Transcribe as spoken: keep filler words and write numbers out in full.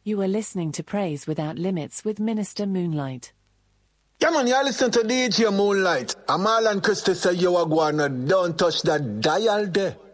You are listening to Praise Without Limits with Minister Moonlight. Yeah, man, you listen to D J Moonlight. I'm Alan Christie say you are going to don't touch that dial there.